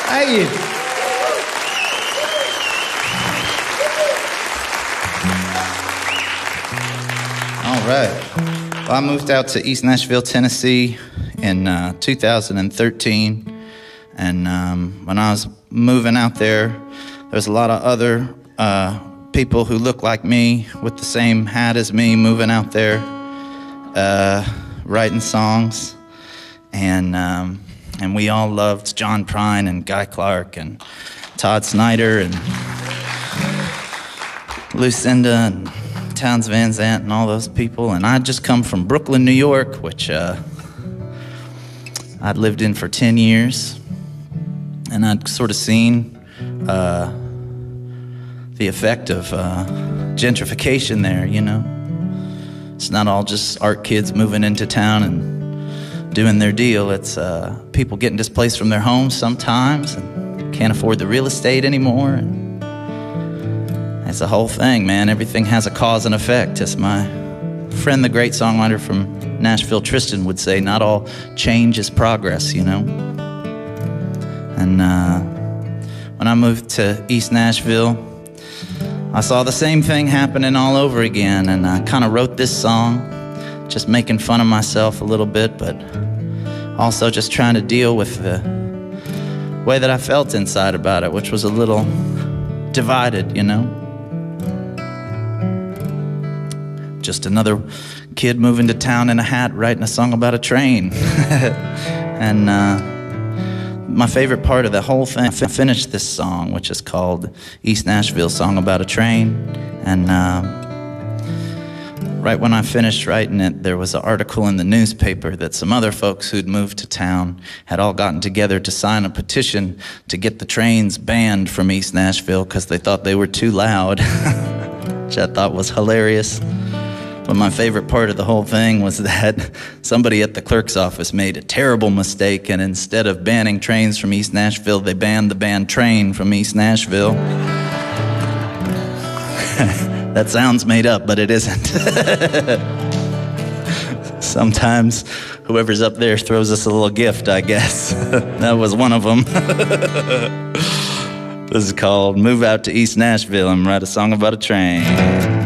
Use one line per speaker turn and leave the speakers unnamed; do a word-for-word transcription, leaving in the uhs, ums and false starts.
Thank you. All right. Well, I moved out to East Nashville, Tennessee in uh, two thousand thirteen. And um, when I was moving out there, there was a lot of other uh, people who looked like me with the same hat as me moving out there, uh, writing songs. And um, and we all loved John Prine and Guy Clark and Todd Snyder and Lucinda and Townes Van Zandt and all those people. And I'd just come from Brooklyn, New York, which uh, I'd lived in for ten years. And I'd sort of seen uh, the effect of uh, gentrification there, you know. It's not all just art kids moving into town and doing their deal. It's uh, people getting displaced from their homes sometimes and can't afford the real estate anymore. And it's a whole thing, man. Everything has a cause and effect. As my friend, the great songwriter from Nashville, Tristan, would say, not all change is progress, you know. And uh, when I moved to East Nashville, I saw the same thing happening all over again, and I kind of wrote this song, just making fun of myself a little bit, but also just trying to deal with the way that I felt inside about it, which was a little divided, you know? Just another kid moving to town in a hat, writing a song about a train. And uh, my favorite part of the whole thing, I finished this song, which is called East Nashville, Song About a Train. And uh, right when I finished writing it, there was an article in the newspaper that some other folks who'd moved to town had all gotten together to sign a petition to get the trains banned from East Nashville because they thought they were too loud, which I thought was hilarious. But my favorite part of the whole thing was that somebody at the clerk's office made a terrible mistake, and instead of banning trains from East Nashville, they banned the band Train from East Nashville. That sounds made up, but it isn't. Sometimes whoever's up there throws us a little gift, I guess. That was one of them. This is called Move Out to East Nashville and Write a Song About a Train.